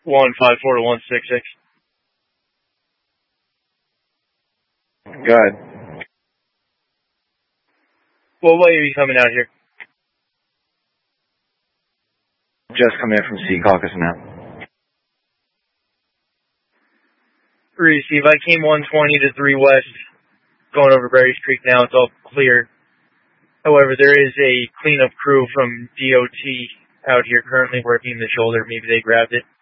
154 to 166. Go ahead. What way are you coming out here? Just coming in from Secaucus now. Receive. I came 120 to 3 west, going over Berries Creek now. It's all clear. However, there is a cleanup crew from DOT out here currently working the shoulder. Maybe they grabbed it.